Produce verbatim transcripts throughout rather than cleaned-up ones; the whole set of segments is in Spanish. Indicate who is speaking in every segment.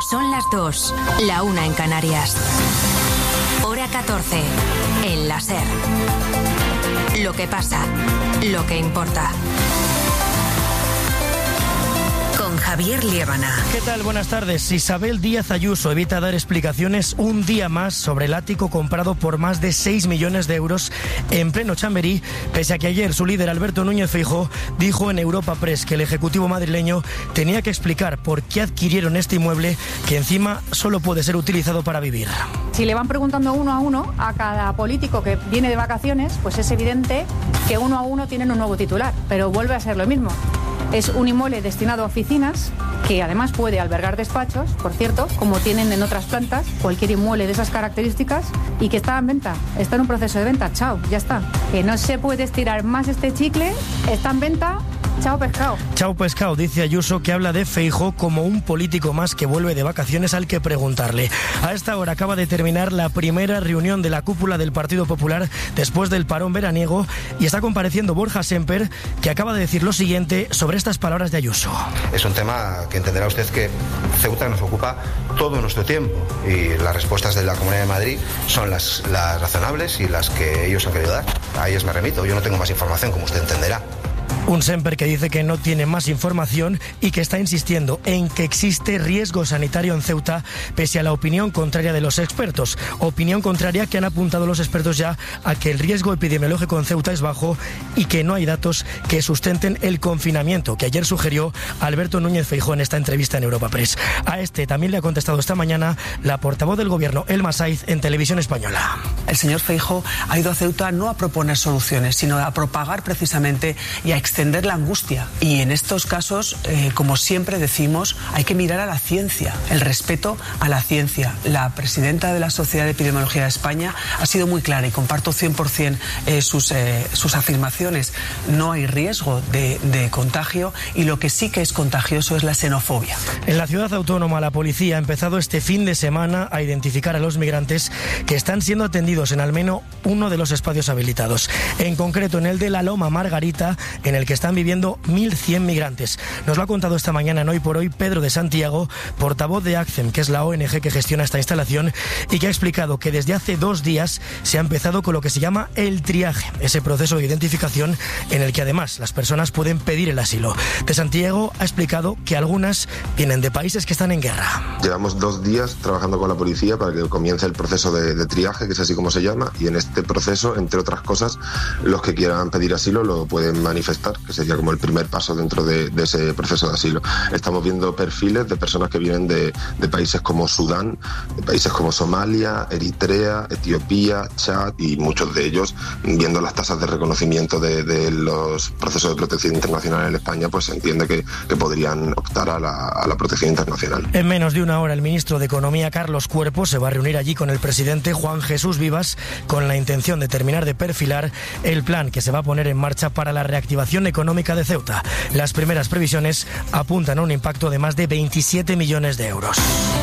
Speaker 1: Son las dos, la una en Canarias. Hora catorce, en la SER. Lo que pasa, lo que importa. Con Javier Liébana.
Speaker 2: ¿Qué tal? Buenas tardes. Isabel Díaz Ayuso evita dar explicaciones un día más sobre el ático comprado por más de seis millones de euros en pleno Chamberí, pese a que ayer su líder Alberto Núñez Feijóo dijo en Europa Press que el Ejecutivo madrileño tenía que explicar por qué adquirieron este inmueble, que encima solo puede ser utilizado para vivir.
Speaker 3: Si le van preguntando uno a uno a cada político que viene de vacaciones, pues es evidente que uno a uno tienen un nuevo titular, pero vuelve a ser lo mismo. Es un inmueble destinado a oficinas, que además puede albergar despachos, por cierto, como tienen en otras plantas, cualquier inmueble de esas características, y que está en venta, está en un proceso de venta, chao, ya está. Que no se puede estirar más este chicle, está en venta. Chao pescado.
Speaker 2: Chao pescado, dice Ayuso, que habla de Feijóo como un político más que vuelve de vacaciones al que preguntarle. A esta hora acaba de terminar la primera reunión de la cúpula del Partido Popular después del parón veraniego y está compareciendo Borja Sémper, que acaba de decir lo siguiente sobre estas palabras de Ayuso.
Speaker 4: Es un tema que entenderá usted que Ceuta nos ocupa todo nuestro tiempo y las respuestas de la Comunidad de Madrid son las, las razonables y las que ellos han querido dar. A ellas me remito, yo no tengo más información, como usted entenderá.
Speaker 2: Un Sémper que dice que no tiene más información y que está insistiendo en que existe riesgo sanitario en Ceuta, pese a la opinión contraria de los expertos. Opinión contraria que han apuntado los expertos ya a que el riesgo epidemiológico en Ceuta es bajo y que no hay datos que sustenten el confinamiento, que ayer sugirió Alberto Núñez Feijóo en esta entrevista en Europa Press. A este también le ha contestado esta mañana la portavoz del Gobierno, Elma Saiz, en Televisión Española.
Speaker 5: El señor Feijóo ha ido a Ceuta no a proponer soluciones, sino a propagar precisamente y a extender la angustia. Y en estos casos, eh, como siempre decimos, hay que mirar a la ciencia, el respeto a la ciencia. La presidenta de la Sociedad de Epidemiología de España ha sido muy clara y comparto cien por ciento eh, sus, eh, sus afirmaciones. No hay riesgo de, de contagio y lo que sí que es contagioso es la xenofobia.
Speaker 2: En la ciudad autónoma, la policía ha empezado este fin de semana a identificar a los migrantes que están siendo atendidos en al menos uno de los espacios habilitados. En concreto, en el de la Loma Margarita, en el que están viviendo mil cien migrantes. Nos lo ha contado esta mañana en Hoy por Hoy Pedro de Santiago, portavoz de ACCEM, que es la O N G que gestiona esta instalación, y que ha explicado que desde hace dos días se ha empezado con lo que se llama el triaje, ese proceso de identificación en el que además las personas pueden pedir el asilo. De Santiago ha explicado que algunas vienen de países que están en guerra.
Speaker 6: Llevamos dos días trabajando con la policía para que comience el proceso de, de triaje, que es así como se llama, y en este proceso, entre otras cosas, los que quieran pedir asilo lo pueden manifestar, que sería como el primer paso dentro de, de ese proceso de asilo. Estamos viendo perfiles de personas que vienen de, de países como Sudán, de países como Somalia, Eritrea, Etiopía, Chad, y muchos de ellos, viendo las tasas de reconocimiento de, de los procesos de protección internacional en España, pues se entiende que, que podrían optar a la, a la protección internacional.
Speaker 2: En menos de una hora, el ministro de Economía, Carlos Cuerpo, se va a reunir allí con el presidente Juan Jesús Vivas con la intención de terminar de perfilar el plan que se va a poner en marcha para la reactivación económica de Ceuta. Las primeras previsiones apuntan a un impacto de más de veintisiete millones de euros.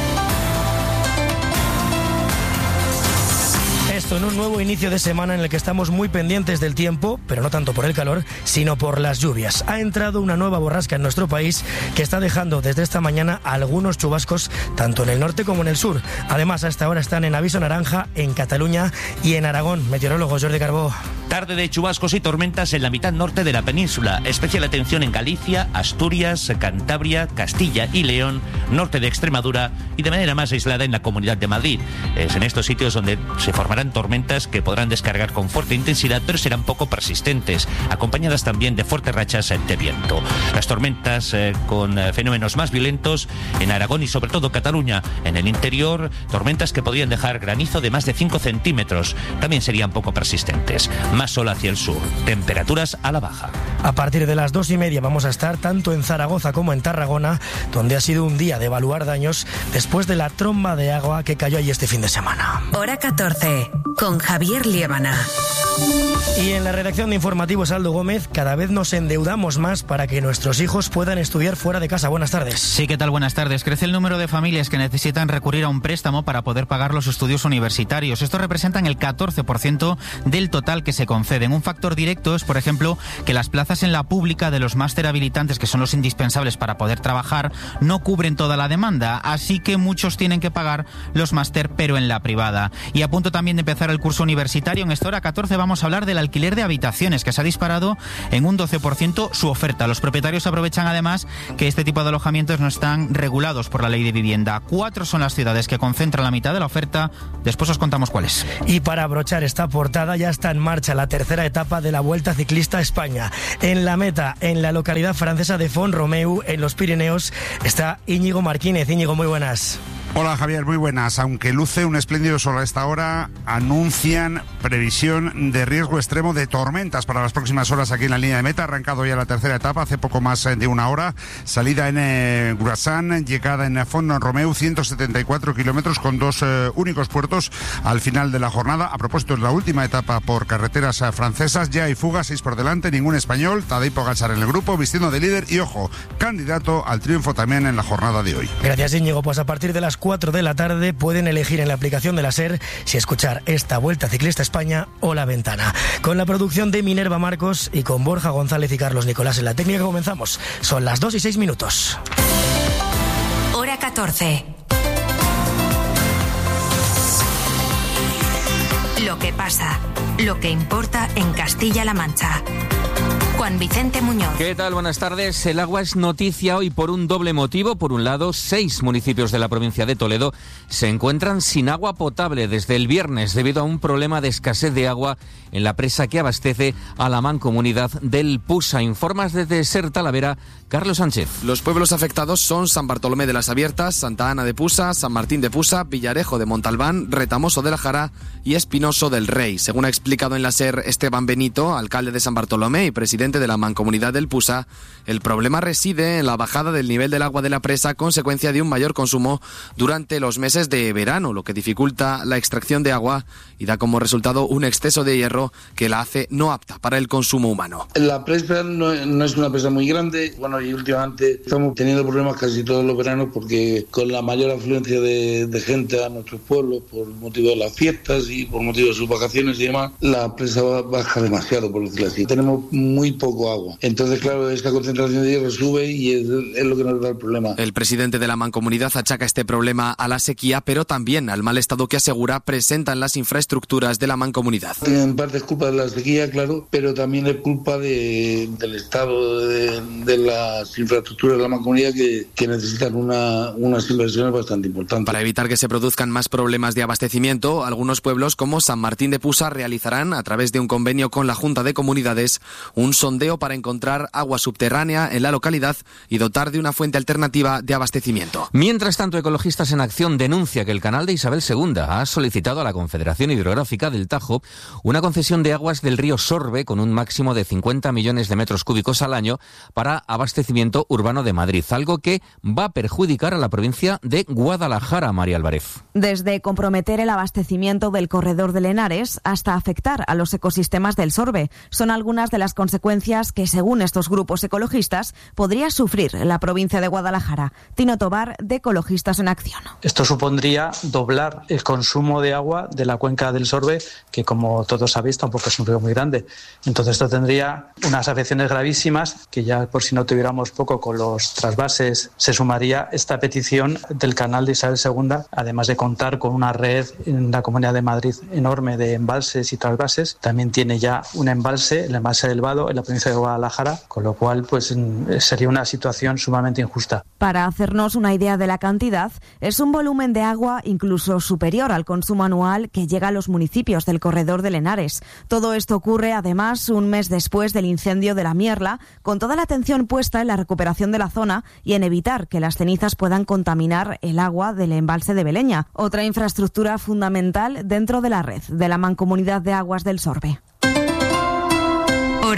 Speaker 2: Esto en un nuevo inicio de semana en el que estamos muy pendientes del tiempo, pero no tanto por el calor, sino por las lluvias. Ha entrado una nueva borrasca en nuestro país que está dejando desde esta mañana algunos chubascos tanto en el norte como en el sur. Además, a esta hora están en aviso naranja en Cataluña y en Aragón. Meteorólogo Jordi Carbó.
Speaker 7: Tarde de chubascos y tormentas en la mitad norte de la península. Especial atención en Galicia, Asturias, Cantabria, Castilla y León, norte de Extremadura y de manera más aislada en la Comunidad de Madrid. Es en estos sitios donde se formarán tormentas que podrán descargar con fuerte intensidad, pero serán poco persistentes, acompañadas también de fuertes rachas de viento. Las tormentas eh, con eh, fenómenos más violentos en Aragón y sobre todo Cataluña. En el interior, tormentas que podrían dejar granizo de más de cinco centímetros. También serían poco persistentes. Más sol hacia el sur. Temperaturas a la baja.
Speaker 2: A partir de las dos y media vamos a estar tanto en Zaragoza como en Tarragona, donde ha sido un día de evaluar daños después de la tromba de agua que cayó allí este fin de semana.
Speaker 1: Hora catorce, con Javier Liébana.
Speaker 2: Y en la redacción de Informativos, Aldo Gómez, cada vez nos endeudamos más para que nuestros hijos puedan estudiar fuera de casa. Buenas tardes.
Speaker 8: Sí, ¿qué tal? Buenas tardes. Crece el número de familias que necesitan recurrir a un préstamo para poder pagar los estudios universitarios. Esto representa el catorce por ciento del total que se conceden. Un factor directo es, por ejemplo, que las plazas en la pública de los máster habilitantes, que son los indispensables para poder trabajar, no cubren toda la demanda, así que muchos tienen que pagar los máster, pero en la privada. Y a punto también de empezar el curso universitario, en esta hora catorce vamos a hablar del alquiler de habitaciones, que se ha disparado en un doce por ciento su oferta. Los propietarios aprovechan además que este tipo de alojamientos no están regulados por la ley de vivienda. Cuatro son las ciudades que concentran la mitad de la oferta. Después os contamos cuáles.
Speaker 2: Y para abrochar esta portada, ya está en marcha la tercera etapa de la Vuelta Ciclista a España. En la meta, en la localidad francesa de Font-Romeu, en los Pirineos, está Íñigo Martínez. Íñigo, muy buenas.
Speaker 9: Hola Javier, muy buenas. Aunque luce un espléndido sol a esta hora, anuncian previsión de riesgo extremo de tormentas para las próximas horas aquí en la línea de meta. Ha arrancado ya la tercera etapa hace poco más de una hora. Salida en eh, Grassan, llegada en Font-Romeu, ciento setenta y cuatro kilómetros con dos eh, únicos puertos al final de la jornada. A propósito, es la última etapa por carreteras eh, francesas. Ya hay fugas, seis por delante, ningún español. Tadej Pogačar en el grupo, vistiendo de líder y, ojo, candidato al triunfo también en la jornada de hoy.
Speaker 2: Gracias, Íñigo. Pues a partir de las cuatro de la tarde pueden elegir en la aplicación de la SER si escuchar esta Vuelta Ciclista a España o La Ventana. Con la producción de Minerva Marcos y con Borja González y Carlos Nicolás en la técnica comenzamos. Son las dos y seis minutos.
Speaker 1: Hora catorce. Lo que pasa, lo que importa en Castilla-La Mancha. Juan Vicente Muñoz.
Speaker 10: ¿Qué tal? Buenas tardes. El agua es noticia hoy por un doble motivo. Por un lado, seis municipios de la provincia de Toledo se encuentran sin agua potable desde el viernes debido a un problema de escasez de agua en la presa que abastece a la mancomunidad del Pusa. Informas desde Ser Talavera, Carlos Sánchez.
Speaker 11: Los pueblos afectados son San Bartolomé de las Abiertas, Santa Ana de Pusa, San Martín de Pusa, Villarejo de Montalbán, Retamoso de la Jara y Espinoso del Rey. Según ha explicado en la SER Esteban Benito, alcalde de San Bartolomé y presidente de la mancomunidad del Pusa, el problema reside en la bajada del nivel del agua de la presa a consecuencia de un mayor consumo durante los meses de verano, lo que dificulta la extracción de agua y da como resultado un exceso de hierro que la hace no apta para el consumo humano.
Speaker 12: La presa no, no es una presa muy grande, bueno, y últimamente estamos teniendo problemas casi todos los veranos porque con la mayor afluencia de, de gente a nuestros pueblos por motivo de las fiestas y por motivo de sus vacaciones y demás, la presa baja demasiado, por decirlo así. Tenemos muy poco agua. Entonces, claro, esta concentración de hierro sube y es, es lo que nos da el problema.
Speaker 11: El presidente de la mancomunidad achaca este problema a la sequía, pero también al mal estado que asegura presentan las infraestructuras de la mancomunidad.
Speaker 12: En parte es culpa de la sequía, claro, pero también es culpa de, del estado de, de las infraestructuras de la mancomunidad que, que necesitan una, unas inversiones bastante importantes.
Speaker 11: Para evitar que se produzcan más problemas de abastecimiento, algunos pueblos como San Martín de Pusa realizarán, a través de un convenio con la Junta de Comunidades, un sondeo para encontrar agua subterránea en la localidad y dotar de una fuente alternativa de abastecimiento.
Speaker 10: Mientras tanto, Ecologistas en Acción denuncia que el canal de Isabel segunda ha solicitado a la Confederación Hidrográfica del Tajo una concesión de aguas del río Sorbe con un máximo de cincuenta millones de metros cúbicos al año para abastecimiento urbano de Madrid, algo que va a perjudicar a la provincia de Guadalajara, María Álvarez.
Speaker 13: Desde comprometer el abastecimiento del corredor del Henares hasta afectar a los ecosistemas del Sorbe, son algunas de las consecuencias que, según estos grupos ecologistas, podría sufrir la provincia de Guadalajara. Tino Tobar, de Ecologistas en Acción.
Speaker 14: Esto supondría doblar el consumo de agua de la cuenca del Sorbe, que, como todos sabéis, tampoco es un río muy grande. Entonces esto tendría unas afecciones gravísimas, que ya por si no tuviéramos poco con los trasvases, se sumaría esta petición del canal de Isabel segunda, además de contar con una red en la Comunidad de Madrid enorme de embalses y trasvases. También tiene ya un embalse, el embalse del Vado, en la provincia de Guadalajara, con lo cual pues sería una situación sumamente injusta.
Speaker 13: Para hacernos una idea de la cantidad, es un volumen de agua incluso superior al consumo anual que llega a los municipios del corredor del Henares. Todo esto ocurre además un mes después del incendio de la Mierla, con toda la atención puesta en la recuperación de la zona y en evitar que las cenizas puedan contaminar el agua del embalse de Beleña, otra infraestructura fundamental dentro de la red de la Mancomunidad de Aguas del Sorbe.
Speaker 1: Hora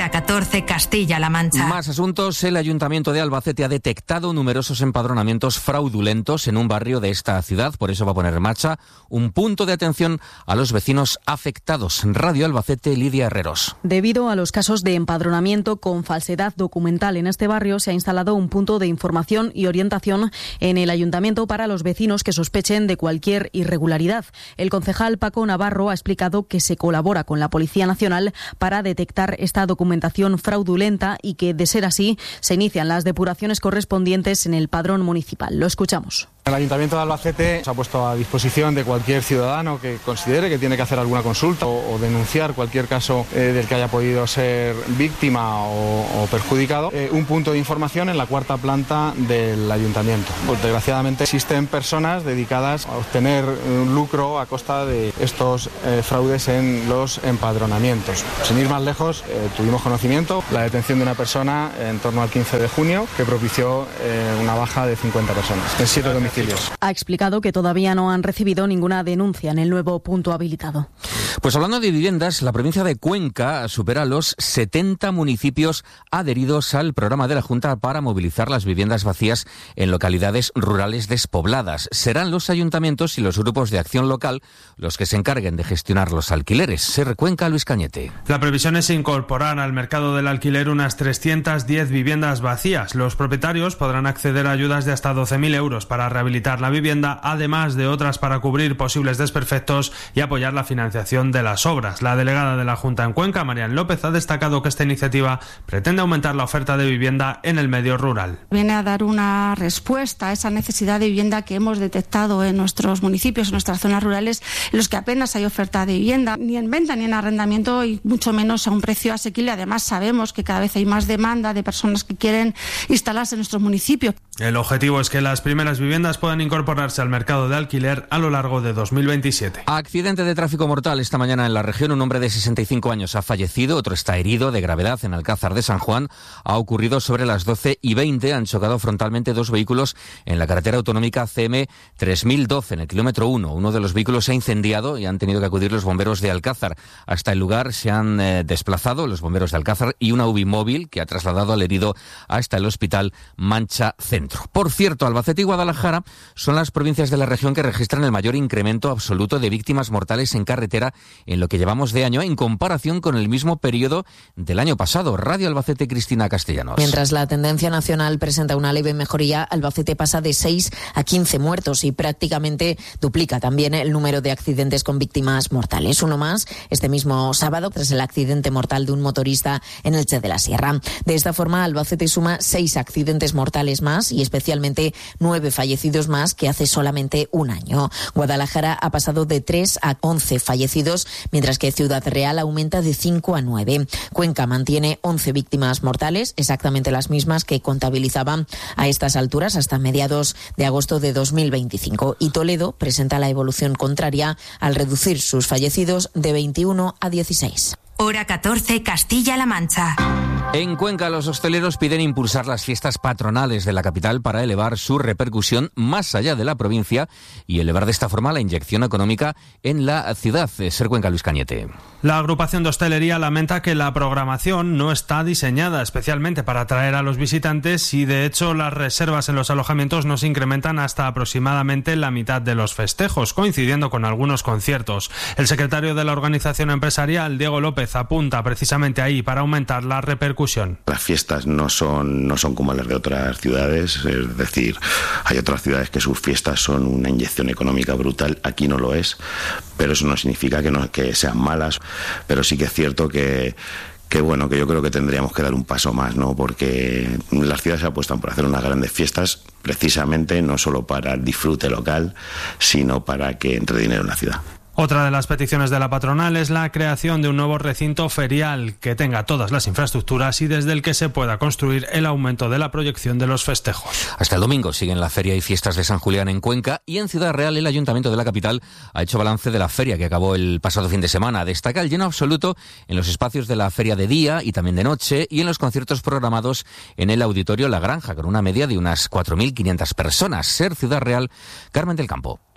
Speaker 1: Hora catorce, Castilla-La Mancha.
Speaker 10: Más asuntos. El Ayuntamiento de Albacete ha detectado numerosos empadronamientos fraudulentos en un barrio de esta ciudad. Por eso va a poner en marcha un punto de atención a los vecinos afectados. Radio Albacete, Lidia Herreros.
Speaker 15: Debido a los casos de empadronamiento con falsedad documental en este barrio, se ha instalado un punto de información y orientación en el Ayuntamiento para los vecinos que sospechen de cualquier irregularidad. El concejal Paco Navarro ha explicado que se colabora con la Policía Nacional para detectar esta documentación fraudulenta y que, de ser así, se inician las depuraciones correspondientes en el padrón municipal. Lo escuchamos.
Speaker 16: El Ayuntamiento de Albacete se ha puesto a disposición de cualquier ciudadano que considere que tiene que hacer alguna consulta o, o denunciar cualquier caso eh, del que haya podido ser víctima o, o perjudicado, eh, un punto de información en la cuarta planta del Ayuntamiento. Pues, desgraciadamente existen personas dedicadas a obtener un lucro a costa de estos eh, fraudes en los empadronamientos. Sin ir más lejos, eh, tuvimos conocimiento la detención de una persona en torno al quince de junio que propició eh, una baja de cincuenta personas en siete domicilios.
Speaker 15: Ha explicado que todavía no han recibido ninguna denuncia en el nuevo punto habilitado.
Speaker 10: Pues hablando de viviendas, la provincia de Cuenca supera los setenta municipios adheridos al programa de la Junta para movilizar las viviendas vacías en localidades rurales despobladas. Serán los ayuntamientos y los grupos de acción local los que se encarguen de gestionar los alquileres. Ser Cuenca, Luis Cañete.
Speaker 17: La previsión es incorporar al mercado del alquiler unas trescientas diez viviendas vacías. Los propietarios podrán acceder a ayudas de hasta doce mil euros para rehabilitar la vivienda, además de otras para cubrir posibles desperfectos y apoyar la financiación de las obras. La delegada de la Junta en Cuenca, Marian López, ha destacado que esta iniciativa pretende aumentar la oferta de vivienda en el medio rural.
Speaker 18: Viene a dar una respuesta a esa necesidad de vivienda que hemos detectado en nuestros municipios, en nuestras zonas rurales, en los que apenas hay oferta de vivienda, ni en venta ni en arrendamiento, y mucho menos a un precio asequible. Además, sabemos que cada vez hay más demanda de personas que quieren instalarse en nuestros municipios.
Speaker 17: El objetivo es que las primeras viviendas puedan incorporarse al mercado de alquiler a lo largo de dos mil veintisiete.
Speaker 10: Accidente de tráfico mortal esta mañana en la región. Un hombre de sesenta y cinco años ha fallecido, otro está herido de gravedad en Alcázar de San Juan. Ha ocurrido sobre las doce y veinte. Han chocado frontalmente dos vehículos en la carretera autonómica C M tres mil doce, en el kilómetro uno. Uno de los vehículos se ha incendiado y han tenido que acudir los bomberos de Alcázar. Hasta el lugar se han eh, desplazado los bomberos de Alcázar y una U B I móvil que ha trasladado al herido hasta el hospital Mancha Centro. Por cierto, Albacete y Guadalajara son las provincias de la región que registran el mayor incremento absoluto de víctimas mortales en carretera en lo que llevamos de año en comparación con el mismo periodo del año pasado. Radio Albacete, Cristina Castellanos.
Speaker 19: Mientras la tendencia nacional presenta una leve mejoría, Albacete pasa de seis a quince muertos y prácticamente duplica también el número de accidentes con víctimas mortales. Uno más este mismo sábado tras el accidente mortal de un motorista en Elche de la Sierra. De esta forma, Albacete suma seis accidentes mortales más y especialmente nueve fallecidos más que hace solamente un año. Guadalajara ha pasado de tres a once fallecidos, mientras que Ciudad Real aumenta de cinco a nueve. Cuenca mantiene once víctimas mortales, exactamente las mismas que contabilizaban a estas alturas hasta mediados de agosto de dos mil veinticinco. Y Toledo presenta la evolución contraria al reducir sus fallecidos de veintiuno a dieciséis.
Speaker 1: Hora catorce, Castilla-La Mancha.
Speaker 10: En Cuenca, los hosteleros piden impulsar las fiestas patronales de la capital para elevar su repercusión más allá de la provincia y elevar de esta forma la inyección económica en la ciudad. Ser Cuenca, Luis Cañete.
Speaker 17: La agrupación de hostelería lamenta que la programación no está diseñada especialmente para atraer a los visitantes y, de hecho, las reservas en los alojamientos no se incrementan hasta aproximadamente la mitad de los festejos, coincidiendo con algunos conciertos. El secretario de la organización empresarial, Diego López, apunta precisamente ahí para aumentar la repercusión.
Speaker 20: Las fiestas no son, no son como las de otras ciudades, es decir, hay otras ciudades que sus fiestas son una inyección económica brutal, aquí no lo es, pero eso no significa que, no, que sean malas, pero sí que es cierto que que bueno, que yo creo que tendríamos que dar un paso más, ¿no? Porque las ciudades apuestan por hacer unas grandes fiestas, precisamente no solo para el disfrute local, sino para que entre dinero en la ciudad.
Speaker 17: Otra de las peticiones de la patronal es la creación de un nuevo recinto ferial que tenga todas las infraestructuras y desde el que se pueda construir el aumento de la proyección de los festejos.
Speaker 10: Hasta el domingo siguen la feria y fiestas de San Julián en Cuenca y en Ciudad Real el Ayuntamiento de la capital ha hecho balance de la feria que acabó el pasado fin de semana. Destaca el lleno absoluto en los espacios de la feria de día y también de noche y en los conciertos programados en el Auditorio La Granja con una media de unas cuatro mil quinientas personas. Ser Ciudad Real, Carmen del Campo.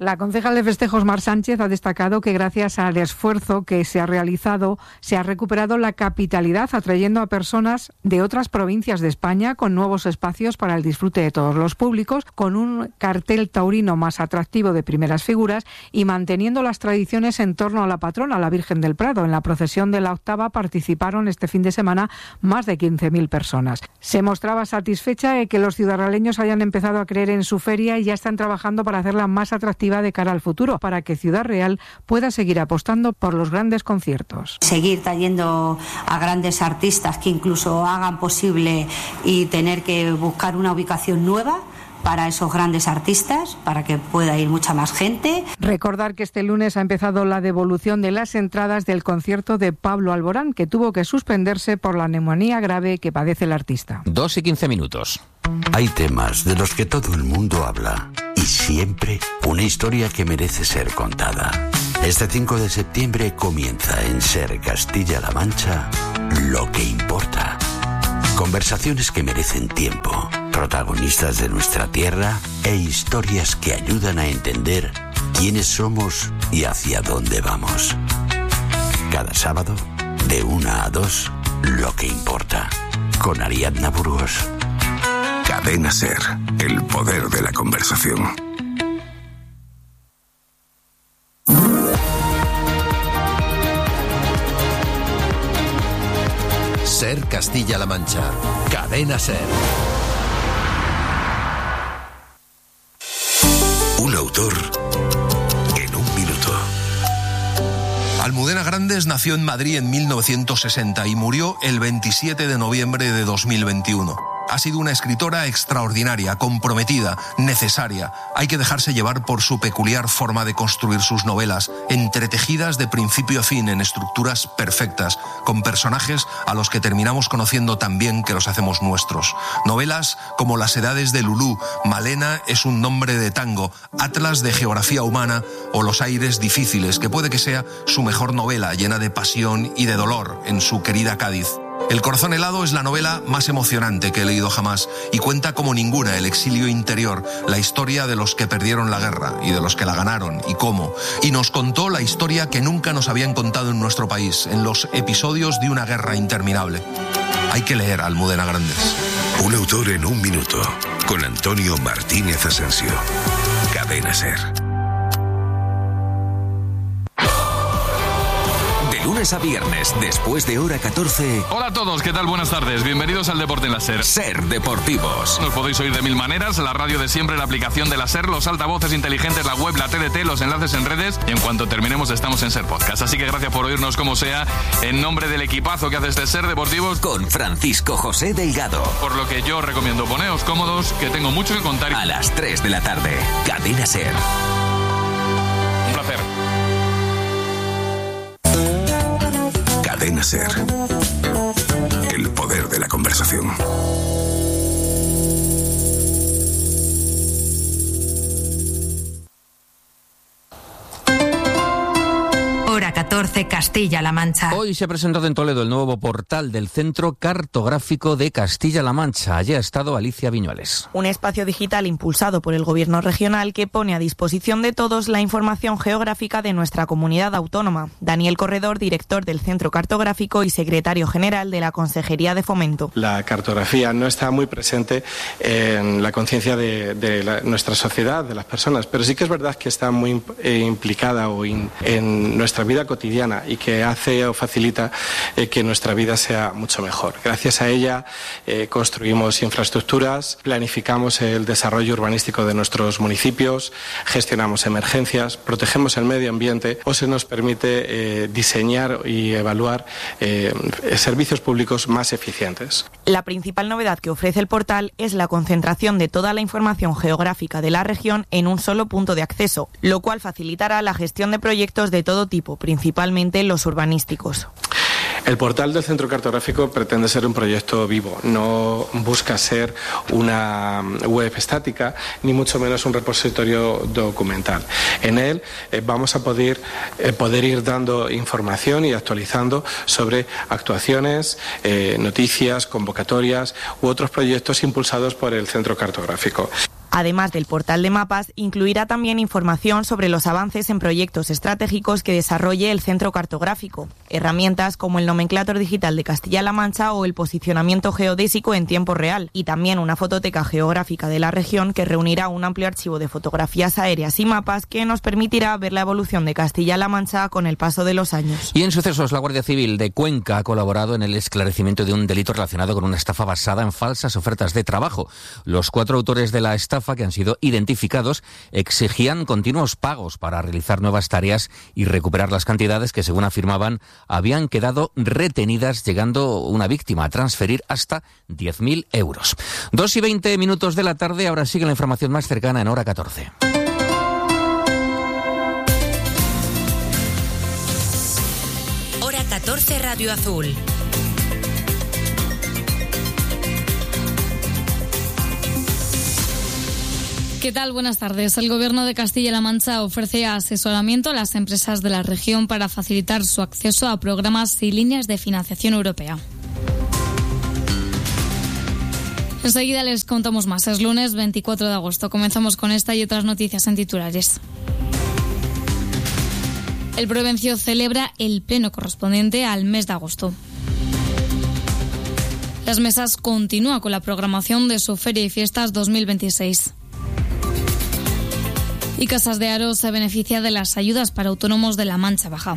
Speaker 21: La concejal de festejos, Mar Sánchez, ha destacado que gracias al esfuerzo que se ha realizado se ha recuperado la capitalidad, atrayendo a personas de otras provincias de España con nuevos espacios para el disfrute de todos los públicos, con un cartel taurino más atractivo de primeras figuras y manteniendo las tradiciones en torno a la patrona, la Virgen del Prado. En la procesión de la octava participaron este fin de semana más de quince mil personas. Se mostraba satisfecha de que los ciudadraleños hayan empezado a creer en su feria y ya están trabajando para hacerla más atractiva de cara al futuro, para que Ciudad Real pueda seguir apostando por los grandes conciertos.
Speaker 22: Seguir trayendo a grandes artistas que incluso hagan posible y tener que buscar una ubicación nueva para esos grandes artistas, para que pueda ir mucha más gente.
Speaker 21: Recordar que este lunes ha empezado la devolución de las entradas del concierto de Pablo Alborán, que tuvo que suspenderse por la neumonía grave que padece el artista.
Speaker 10: Dos y quince minutos.
Speaker 23: Hay temas de los que todo el mundo habla y siempre una historia que merece ser contada. Este cinco de septiembre comienza en Ser Castilla-La Mancha Lo que importa. Conversaciones que merecen tiempo, protagonistas de nuestra tierra e historias que ayudan a entender quiénes somos y hacia dónde vamos. Cada sábado, de una a dos, Lo que importa, con Ariadna Burgos.
Speaker 24: Cadena Ser, el poder de la conversación.
Speaker 25: Ser Castilla-La Mancha. Cadena Ser.
Speaker 24: Un autor en un minuto.
Speaker 26: Almudena Grandes nació en Madrid en mil novecientos sesenta y murió el veintisiete de noviembre de dos mil veintiuno. Ha sido una escritora extraordinaria, comprometida, necesaria. Hay que dejarse llevar por su peculiar forma de construir sus novelas, entretejidas de principio a fin en estructuras perfectas, con personajes a los que terminamos conociendo tan bien que los hacemos nuestros. Novelas como Las edades de Lulú, Malena es un nombre de tango, Atlas de geografía humana o Los aires difíciles, que puede que sea su mejor novela, llena de pasión y de dolor en su querida Cádiz. El corazón helado es la novela más emocionante que he leído jamás y cuenta como ninguna el exilio interior, la historia de los que perdieron la guerra y de los que la ganaron y cómo. Y nos contó la historia que nunca nos habían contado en nuestro país, en los episodios de una guerra interminable. Hay que leer a Almudena Grandes.
Speaker 24: Un autor en un minuto, con Antonio Martínez Asensio. Cadena Ser.
Speaker 25: Lunes a viernes, después de hora catorce.
Speaker 27: Hola a todos, ¿qué tal? Buenas tardes. Bienvenidos al Deporte en la Ser.
Speaker 25: Ser Deportivos.
Speaker 27: Nos podéis oír de mil maneras, la radio de siempre, la aplicación de la Ser, los altavoces inteligentes, la web, la T D T, los enlaces en redes. Y en cuanto terminemos estamos en Ser Podcast. Así que gracias por oírnos como sea. En nombre del equipazo que hace este Ser Deportivos.
Speaker 25: Con Francisco José Delgado.
Speaker 27: Por lo que yo os recomiendo poneos cómodos, que tengo mucho que contar.
Speaker 25: A las tres de la tarde. Cadena Ser.
Speaker 27: Un placer.
Speaker 24: Cadena Ser. El poder de la conversación.
Speaker 1: Hora catorce, Castilla-La Mancha.
Speaker 10: Hoy se ha presentado en Toledo el nuevo portal del Centro Cartográfico de Castilla-La Mancha. Allí ha estado Alicia Viñuales.
Speaker 28: Un espacio digital impulsado por el Gobierno regional que pone a disposición de todos la información geográfica de nuestra comunidad autónoma. Daniel Corredor, director del Centro Cartográfico y secretario general de la Consejería de Fomento.
Speaker 29: La cartografía no está muy presente en la conciencia de, de la, nuestra sociedad, de las personas, pero sí que es verdad que está muy eh, implicada o in, en nuestra vida cotidiana y que hace o facilita eh, que nuestra vida sea mucho mejor. Gracias a ella eh, construimos infraestructuras, planificamos el desarrollo urbanístico de nuestros municipios, gestionamos emergencias, protegemos el medio ambiente o se nos permite eh, diseñar y evaluar eh, servicios públicos más eficientes.
Speaker 28: La principal novedad que ofrece el portal es la concentración de toda la información geográfica de la región en un solo punto de acceso, lo cual facilitará la gestión de proyectos de todo tipo, principalmente los urbanísticos.
Speaker 29: El portal del Centro Cartográfico pretende ser un proyecto vivo, no busca ser una web estática, ni mucho menos un repositorio documental. En él eh, vamos a poder, eh, poder ir dando información y actualizando sobre actuaciones, eh, noticias, convocatorias u otros proyectos impulsados por el Centro Cartográfico.
Speaker 28: Además del portal de mapas, incluirá también información sobre los avances en proyectos estratégicos que desarrolle el centro cartográfico, herramientas como el nomenclátor digital de Castilla-La Mancha o el posicionamiento geodésico en tiempo real, y también una fototeca geográfica de la región que reunirá un amplio archivo de fotografías aéreas y mapas que nos permitirá ver la evolución de Castilla-La Mancha con el paso de los años.
Speaker 10: Y en sucesos, la Guardia Civil de Cuenca ha colaborado en el esclarecimiento de un delito relacionado con una estafa basada en falsas ofertas de trabajo. Los cuatro autores de la estafa, que han sido identificados, exigían continuos pagos para realizar nuevas tareas y recuperar las cantidades que, según afirmaban, habían quedado retenidas, llegando una víctima a transferir hasta diez mil euros. Dos y veinte minutos de la tarde, ahora sigue la información más cercana en hora catorce.
Speaker 1: Hora catorce, Radio Azul.
Speaker 2: ¿Qué tal? Buenas tardes. El Gobierno de Castilla-La Mancha ofrece asesoramiento a las empresas de la región para facilitar su acceso a programas y líneas de financiación europea. Enseguida les contamos más. Es lunes veinticuatro de agosto. Comenzamos con esta y otras noticias en titulares. El Provencio celebra el pleno correspondiente al mes de agosto. Las Mesas continúa con la programación de su Feria y Fiestas dos mil veintiséis. Y Casas de Aro se beneficia de las ayudas para autónomos de la Mancha Baja.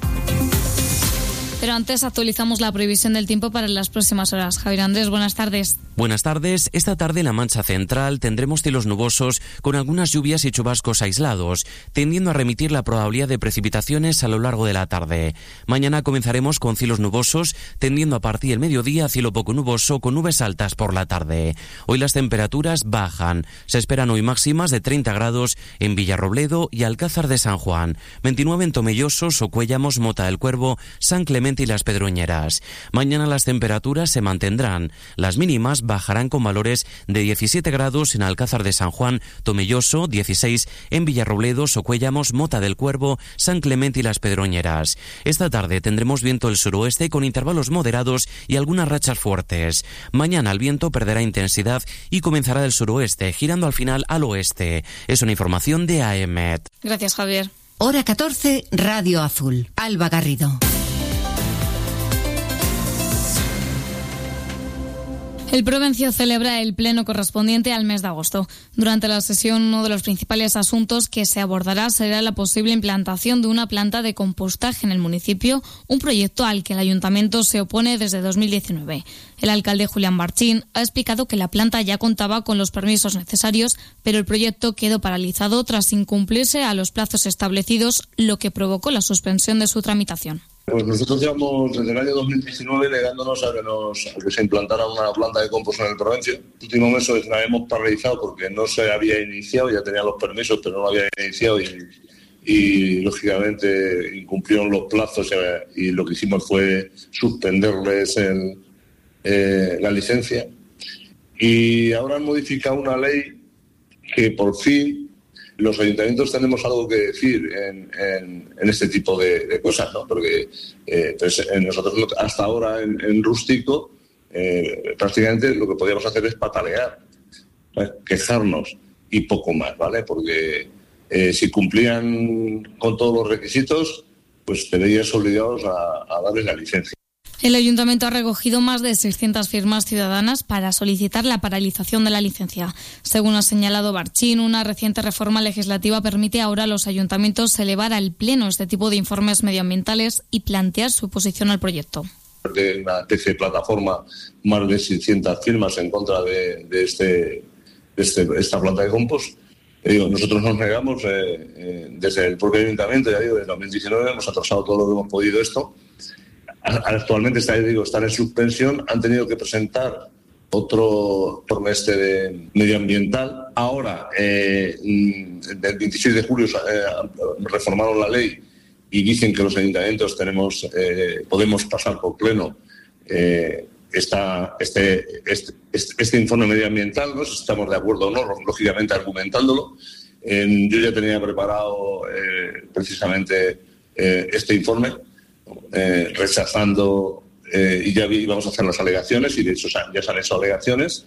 Speaker 2: Pero antes actualizamos la previsión del tiempo para las próximas horas. Javier Andrés, buenas tardes.
Speaker 3: Buenas tardes. Esta tarde en la Mancha Central tendremos cielos nubosos con algunas lluvias y chubascos aislados, tendiendo a remitir la probabilidad de precipitaciones a lo largo de la tarde. Mañana comenzaremos con cielos nubosos, tendiendo a partir del mediodía a cielo poco nuboso con nubes altas por la tarde. Hoy las temperaturas bajan. Se esperan hoy máximas de treinta grados en Villarrobledo y Alcázar de San Juan, veintinueve en Tomelloso, Socuéllamos, Mota del Cuervo, San Clemente y Las Pedroñeras. Mañana las temperaturas se mantendrán. Las mínimas bajarán con valores de diecisiete grados en Alcázar de San Juan, Tomelloso, dieciséis en Villarrobledo, Socuéllamos, Mota del Cuervo, San Clemente y Las Pedroñeras. Esta tarde tendremos viento del suroeste con intervalos moderados y algunas rachas fuertes. Mañana el viento perderá intensidad y comenzará del suroeste, girando al final al oeste. Es una información de A E M E T.
Speaker 2: Gracias, Javier.
Speaker 1: Hora catorce, Radio Azul. Alba Garrido.
Speaker 2: El Provencio celebra el pleno correspondiente al mes de agosto. Durante la sesión, uno de los principales asuntos que se abordará será la posible implantación de una planta de compostaje en el municipio, un proyecto al que el Ayuntamiento se opone desde dos mil diecinueve. El alcalde Julián Marchín ha explicado que la planta ya contaba con los permisos necesarios, pero el proyecto quedó paralizado tras incumplirse a los plazos establecidos, lo que provocó la suspensión de su tramitación.
Speaker 4: Pues nosotros llevamos desde el año dos mil diecinueve negándonos a que, nos, a que se implantara una planta de compost en el Provencio. El último mes la hemos paralizado porque no se había iniciado, ya tenía los permisos, pero no lo había iniciado y, y lógicamente incumplieron los plazos y lo que hicimos fue suspenderles el, eh, la licencia. Y ahora han modificado una ley que por fin los ayuntamientos tenemos algo que decir en, en, en este tipo de, de cosas, ¿no? Porque eh, pues, nosotros hasta ahora en, en Rústico eh, prácticamente lo que podíamos hacer es patalear, ¿sabes? Quejarnos y poco más, ¿vale? Porque eh, si cumplían con todos los requisitos, pues te veías obligados a, a darles la licencia.
Speaker 2: El Ayuntamiento ha recogido más de seiscientas firmas ciudadanas para solicitar la paralización de la licencia. Según ha señalado Barchín, una reciente reforma legislativa permite ahora a los ayuntamientos elevar al Pleno este tipo de informes medioambientales y plantear su posición al proyecto.
Speaker 4: De una especie de plataforma, más de seiscientas firmas en contra de, de, este, de este, esta planta de compost. Eh, digo, nosotros nos negamos eh, eh, desde el propio Ayuntamiento, ya digo, desde dos mil diecinueve hemos atrasado todo lo que hemos podido esto. Actualmente está, digo, están en suspensión, han tenido que presentar otro informe este de medioambiental. Ahora, eh, el veintiséis de julio eh, reformaron la ley y dicen que los ayuntamientos tenemos eh, podemos pasar por pleno eh, esta, este, este, este, este informe medioambiental, no sé si estamos de acuerdo o no, lógicamente argumentándolo. Eh, yo ya tenía preparado eh, precisamente eh, este informe. Eh, rechazando eh, y ya íbamos a hacer las alegaciones y de hecho ya se han hecho alegaciones.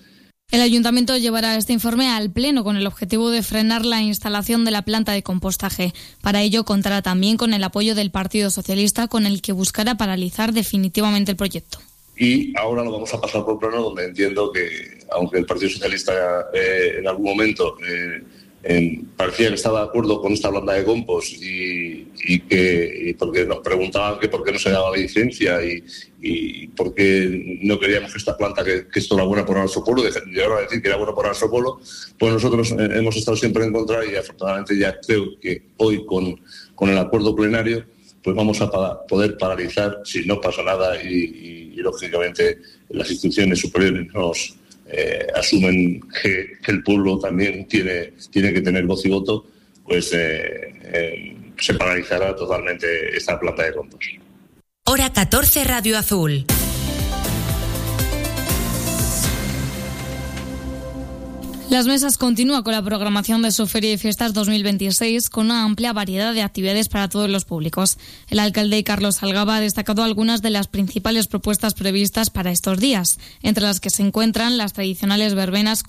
Speaker 2: El Ayuntamiento llevará este informe al Pleno con el objetivo de frenar la instalación de la planta de compostaje. Para ello contará también con el apoyo del Partido Socialista, con el que buscará paralizar definitivamente el proyecto.
Speaker 4: Y ahora lo vamos a pasar por pleno, donde entiendo que, aunque el Partido Socialista eh, en algún momento eh, eh, parecía que estaba de acuerdo con esta planta de compost y, y que y porque nos preguntaban que por qué no se daba la licencia y, y por qué no queríamos que esta planta, que, que esto era buena por nuestro pueblo, llegaron a decir que era bueno para nuestro pueblo, pues nosotros eh, hemos estado siempre en contra y afortunadamente ya creo que hoy con, con el acuerdo plenario pues vamos a pa- poder paralizar si no pasa nada y, y, y lógicamente las instituciones superiores nos eh, asumen que, que el pueblo también tiene, tiene que tener voz y voto, pues eh, eh, se paralizará totalmente esta planta de compost.
Speaker 1: Hora catorce, Radio Azul.
Speaker 2: Las Mesas continúa con la programación de su Feria y Fiestas dos mil veintiséis con una amplia variedad de actividades para todos los públicos. El alcalde Carlos Algaba ha destacado algunas de las principales propuestas previstas para estos días, entre las que se encuentran las tradicionales verbenas con